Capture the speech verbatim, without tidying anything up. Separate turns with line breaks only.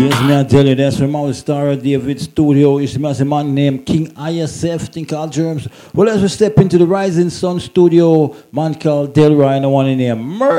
Yes, me I tell you, that's from our Star David studio. It's a man named King I S F, thing called Germs. Well, as we step into the Rising Sun studio, man called Delroy and the one in there, Murder.